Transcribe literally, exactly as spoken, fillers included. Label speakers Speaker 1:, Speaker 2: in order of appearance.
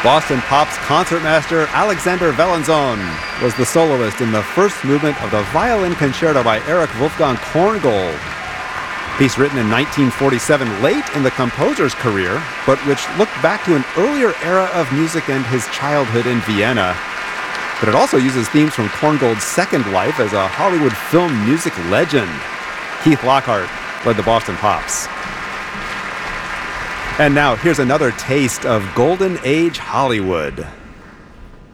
Speaker 1: Boston Pop's concertmaster Alexander Vallenzon was the soloist in the first movement of the Violin Concerto by Erich Wolfgang Korngold. Piece written in nineteen forty-seven, late in the composer's career, but which looked back to an earlier era of music and his childhood in Vienna. But it also uses themes from Korngold's second life as a Hollywood film music legend. Keith Lockhart led the Boston Pops. And now, here's another taste of Golden Age Hollywood.